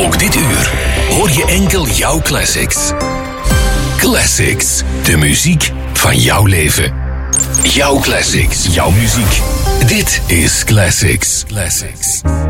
Ook dit uur hoor je enkel jouw classics. Classics, de muziek van jouw leven. Jouw classics, jouw muziek. Dit is Classics.